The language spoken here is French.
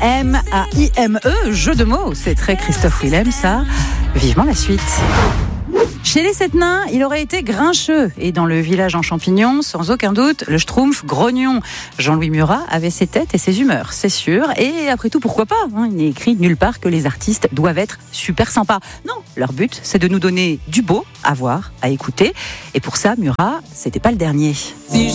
M-A-I-M-E, jeu de mots. C'est très Christophe Willem, ça. Vivement la suite. Chez les 7 nains, il aurait été grincheux. Et dans le village en champignons, sans aucun doute, le schtroumpf grognon. Jean-Louis Murat avait ses têtes et ses humeurs, c'est sûr. Et après tout, pourquoi pas, hein. Il n'est écrit nulle part que les artistes doivent être super sympas. Non, leur but, c'est de nous donner du beau à voir, à écouter. Et pour ça, Murat, c'était pas le dernier. Si